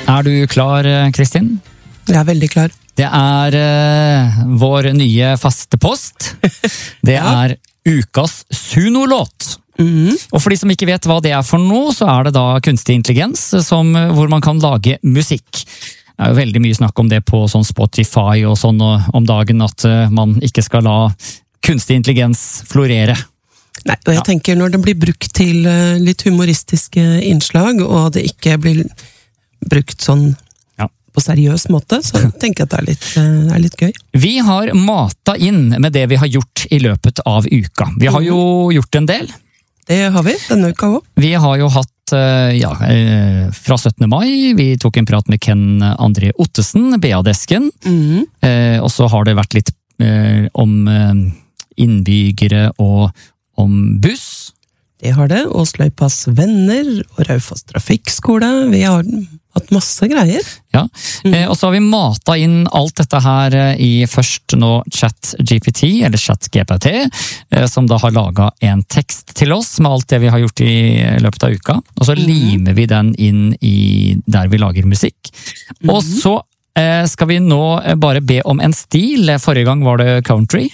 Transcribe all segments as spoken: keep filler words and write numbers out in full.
Er du klar, Kristin? Jeg er veldig klar. Det er uh, vår nye faste post. Det Ja. er ukas Suno-låt. Mhm. Og for de som ikke vet hva det er for noe, så er det da kunstig intelligens som, hvor man kan lage musikk. Det er jo veldig mye snakk om det på sånn Spotify og sånn og, om dagen, at uh, man ikke skal la kunstig intelligens florere. Nei, og jeg Ja. tenker når den blir brukt til eh, litt humoristiske innslag, og det ikke blir brukt sånn Ja. på seriøs måte, så tenker jeg at det er litt, eh, det er litt gøy. Vi har mata inn med det vi har gjort i løpet av uka. Vi har jo gjort en del. Det har vi denne uka også. Vi har jo hatt, eh, ja, eh, fra syttende mai, vi tok en prat med Ken André Ottesen, B A-desken, Mhm. eh, og så har det vært litt eh, om eh, innbyggere og om buss. Det har det, og Sløypas venner, og Raufoss trafikkskole. Vi har hatt masse greier. Ja, eh, og så har vi mata inn alt dette her eh, i først nå ChatGPT, eller ChatGPT, eh, som da har laget en tekst til oss med alt det vi har gjort i løpet av uka. Og så limer vi den inn i der vi lager musikk. Og så eh, skal vi nå eh, bare be om en stil. Forrige gang var det country.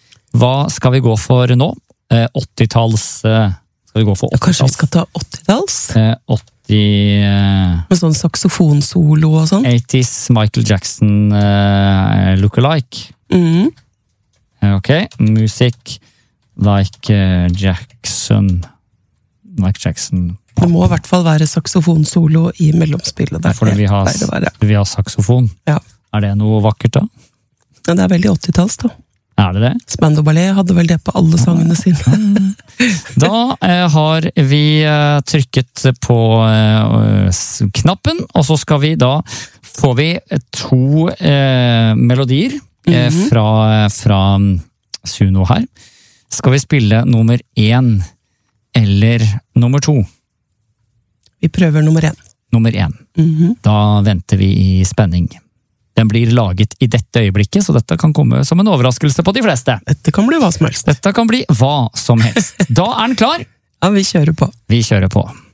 Hva skal vi gå for nå? Eh, åttitalls... Eh, skal vi gå for Ja, kanskje vi åttitalls? skal ta åttitalls? Eh, åtti... Eh, Med sånn saksofonsolo og sånn. åttitalls Michael Jackson uh, look-alike. Mhm. Eh, Ok, musikk like eh, Jackson. Like Jackson. Det må i hvert fall være saksofonsolo i mellomspillet. Det er Fordi det vi har, pleier det å være. vi har saksofon. Ja. Er det noe vakkert da? Ja, det er veldig åttitalls da. Er det det? Spandau Ballet hadde vel det på alle sangene sine. Da eh, har vi eh, trykket på eh, s- knappen, og så skal vi da, får vi to eh, melodier eh, Mhm. fra, fra Suno her. Skal vi spille nummer én eller nummer to? Vi prøver nummer én. Nummer én. Mhm. Da venter vi i spenning. Den blir laget i dette øyeblikket, så dette kan komme som en overraskelse på de fleste. Dette kan bli hva som helst. Dette kan bli hva som helst. Da er den klar! Ja, vi kjører på. Vi kjører på.